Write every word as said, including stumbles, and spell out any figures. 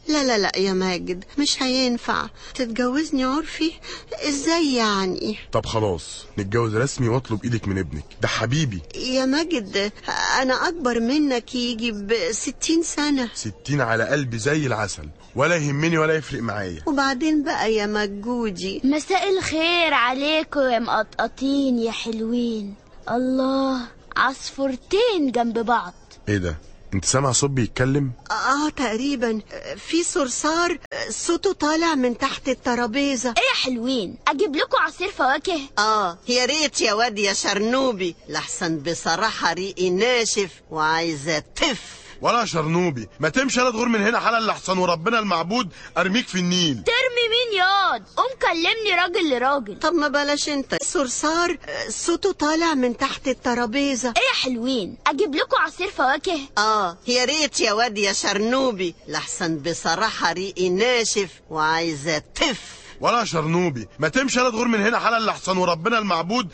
لا لا لا يا ماجد، مش هينفع تتجوزني عرفي. ازاي يعني؟ طب خلاص نتجوز رسمي واطلب ايدك من ابنك، ده حبيبي. يا ماجد انا اكبر منك يجي بستين سنة. ستين على قلبي زي العسل، ولا يهمني ولا يفرق معايا. وبعدين بقى يا مجودي، مساء الخير عليكم يا مقطقطين يا حلوين. الله، عصفورتين جنب بعض. ايه ده؟ انت سامع صوت بيتكلم؟ اه تقريبا في صرصار صوته طالع من تحت الترابيزة. ايه يا حلوين، اجيب لكم عصير فواكه؟ اه يا ريت يا واد يا شرنوبي، لحسن بصراحة ريقي ناشف وعايزة تف. ولا شرنوبي، ما تمشي لا تغور من هنا حالا لحسن وربنا المعبود ارميك في النيل. ترمي مين ياض؟ قوم كلمني راجل لراجل. طب ما بلاش انت. صرصار صوته طالع من تحت الترابيزة. ايه يا حلوين، اجيب لكم عصير فواكه؟ اه يا ريت يا واد يا شرنوبي، لحسن بصراحة ريقي ناشف وعايزة تف. ولا شرنوبي، ما تمشي لا تغور من هنا حالا لحسن وربنا المعبود